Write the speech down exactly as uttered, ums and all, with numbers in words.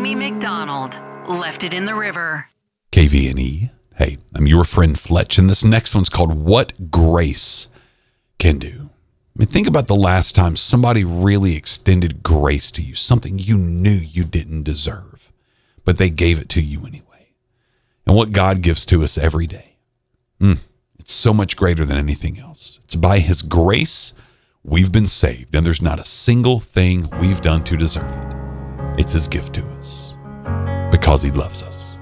Amy McDonald left it in the river. K V N E. Hey, I'm your friend Fletch, and this next one's called What Grace Can Do. I mean, think about the last time somebody really extended grace to you, something you knew you didn't deserve, but they gave it to you anyway. And what God gives to us every day, mm, it's so much greater than anything else. It's by his grace we've been saved, and there's not a single thing we've done to deserve it. It's his gift to us because he loves us.